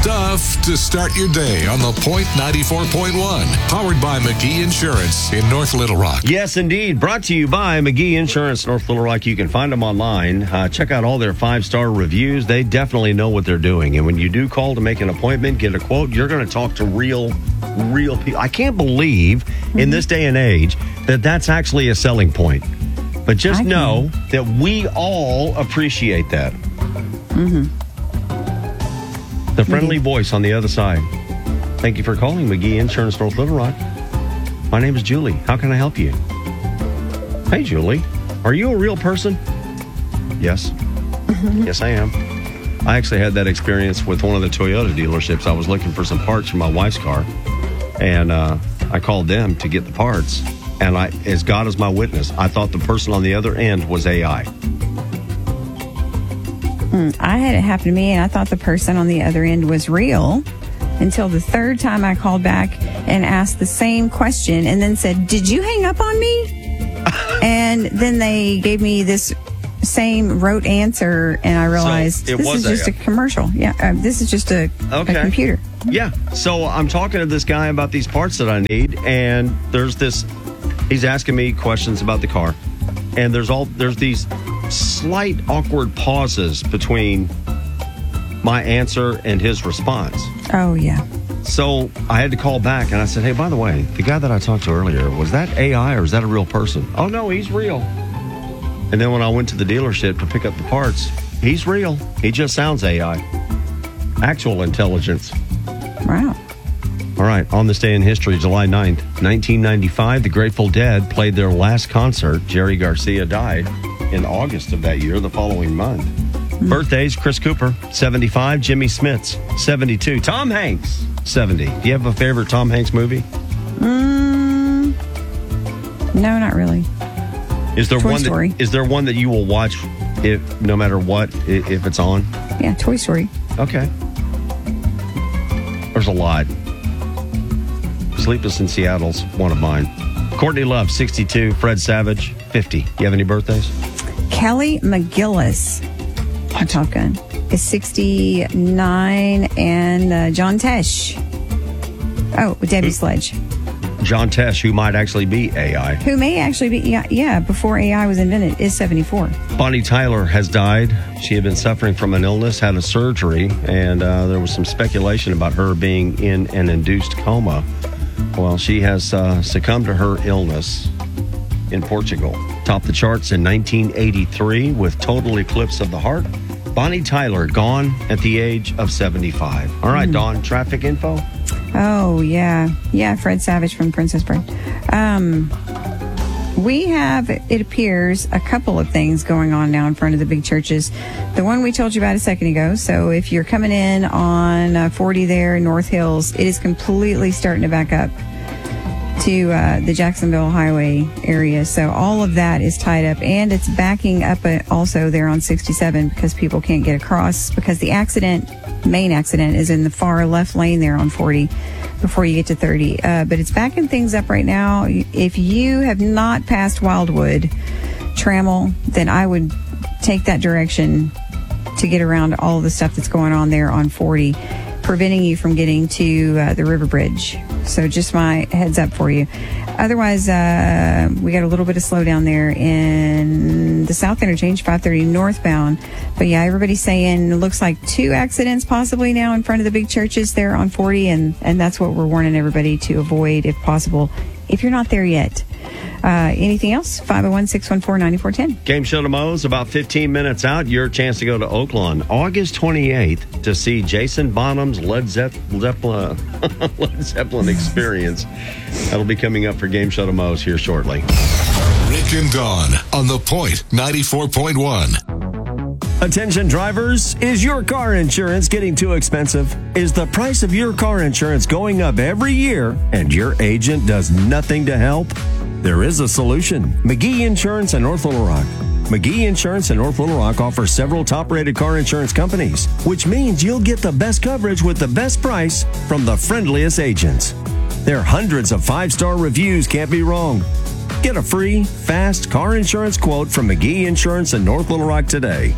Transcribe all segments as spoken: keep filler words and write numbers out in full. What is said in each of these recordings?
stuff to start your day on The Point ninety-four point one. Powered by McGee Insurance in North Little Rock. Yes, indeed. Brought to you by McGee Insurance, North Little Rock. You can find them online. Uh, check out all their five-star reviews. They definitely know what they're doing. And when you do call to make an appointment, get a quote, you're going to talk to real, real people. I can't believe mm-hmm. in this day and age that that's actually a selling point. But just know that we all appreciate that. Mm-hmm. The friendly mm-hmm. voice on the other side. Thank you for calling McGee Insurance, North Little Rock. My name is Julie. How can I help you? Hey, Julie. Are you a real person? Yes. Mm-hmm. Yes, I am. I actually had that experience with one of the Toyota dealerships. I was looking for some parts for my wife's car, and uh, I called them to get the parts. And I, as God is my witness, I thought the person on the other end was A I. Mm, I had it happen to me, and I thought the person on the other end was real until the third time I called back and asked the same question and then said, "Did you hang up on me?" And then they gave me this same rote answer, and I realized so this is just a, a commercial. Yeah, uh, this is just a, okay. a computer. Yeah. So I'm talking to this guy about these parts that I need, and there's this. He's asking me questions about the car, and there's all there's these slight awkward pauses between my answer and his response. Oh, yeah. So I had to call back, and I said, "Hey, by the way, the guy that I talked to earlier, was that A I or is that a real person?" "Oh, no, he's real." And then when I went to the dealership to pick up the parts, he's real. He just sounds A I. Actual intelligence. Wow. All right, on this day in history, July ninth, nineteen ninety-five, the Grateful Dead played their last concert. Jerry Garcia died in August of that year, the following month. Mm-hmm. Birthdays, Chris Cooper, seventy-five, Jimmy Smits, seventy-two, Tom Hanks, seventy. Do you have a favorite Tom Hanks movie? Mm, no, not really. Is there Toy one Story. That, is there one that you will watch if no matter what, if it's on? Yeah, Toy Story. Okay. There's a lot. Sleepless in Seattle's one of mine. Courtney Love, sixty-two. Fred Savage, fifty. You have any birthdays? Kelly McGillis, a Top Gun, is sixty-nine. And uh, John Tesh. Oh, Debbie Sledge. John Tesh, who might actually be A I. Who may actually be, yeah, yeah, before A I was invented, is seventy-four. Bonnie Tyler has died. She had been suffering from an illness, had a surgery, and uh, there was some speculation about her being in an induced coma. Well, she has uh, succumbed to her illness in Portugal. Topped the charts in nineteen eighty-three with Total Eclipse of the Heart. Bonnie Tyler, gone at the age of seventy-five. All right, mm. Dawn, traffic info? Oh, yeah. Yeah, Fred Savage from Princess Bride. Um, we have, it appears, a couple of things going on now in front of the big churches. The one we told you about a second ago. So if you're coming in on uh, forty there in North Hills, it is completely starting to back up to uh, the Jacksonville Highway area. So all of that is tied up, and it's backing up also there on sixty-seven because people can't get across because the accident, main accident, is in the far left lane there on forty before you get to thirty. Uh, but it's backing things up right now. If you have not passed Wildwood Trammell, then I would take that direction to get around all of the stuff that's going on there on forty, preventing you from getting to uh, the River Bridge. So just my heads up for you. Otherwise, uh, we got a little bit of slowdown there in the South Interchange, five thirty northbound. But yeah, everybody's saying it looks like two accidents possibly now in front of the big churches there on forty, and, and that's what we're warning everybody to avoid if possible, if you're not there yet. Uh, anything else? five oh one, six one four, nine four one zero. Game Show to Mo's about fifteen minutes out. Your chance to go to Oakland August twenty-eighth to see Jason Bonham's Led Zeppelin, Led Zeppelin experience. That'll be coming up for Game Show to Mo's here shortly. Rick and Dawn on The Point ninety-four point one. Attention drivers, is your car insurance getting too expensive? Is the price of your car insurance going up every year and your agent does nothing to help? There is a solution. McGee Insurance in North Little Rock. McGee Insurance in North Little Rock offers several top-rated car insurance companies, which means you'll get the best coverage with the best price from the friendliest agents. Their hundreds of five-star reviews can't be wrong. Get a free, fast car insurance quote from McGee Insurance in North Little Rock today.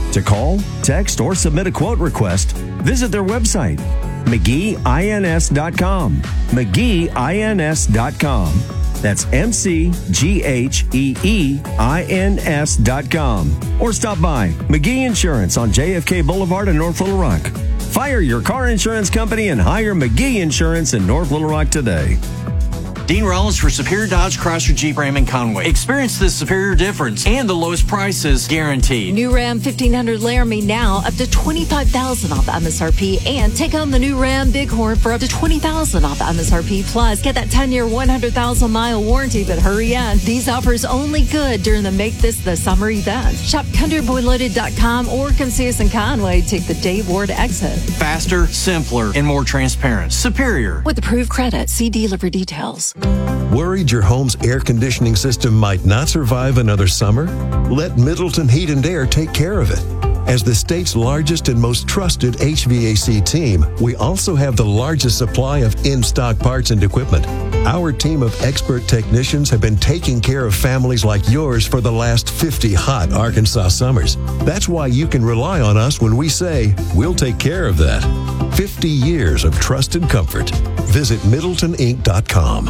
To call, text, or submit a quote request, visit their website, McGee Ins dot com. McGee Ins dot com. That's M C G H E E I N S dot com. Or stop by McGee Insurance on J F K Boulevard in North Little Rock. Fire your car insurance company and hire McGee Insurance in North Little Rock today. Dean Rollins for Superior Dodge, Chrysler, Jeep, Ram, and Conway. Experience the superior difference and the lowest prices guaranteed. New Ram fifteen hundred Laramie now up to twenty-five thousand dollars off M S R P, and take on the new Ram Bighorn for up to twenty thousand dollars off M S R P. Plus, get that ten-year, one hundred thousand mile warranty, but hurry in. These offers only good during the Make This the Summer event. Shop country boy loaded dot com or come see us in Conway. Take the Dave Ward exit. Faster, simpler, and more transparent. Superior. With approved credit, see dealer for details. Worried your home's air conditioning system might not survive another summer? Let Middleton Heat and Air take care of it. As the state's largest and most trusted H V A C team, we also have the largest supply of in-stock parts and equipment. Our team of expert technicians have been taking care of families like yours for the last fifty hot Arkansas summers. That's why you can rely on us when we say, we'll take care of that. fifty years of trusted comfort. Visit Middleton Inc dot com.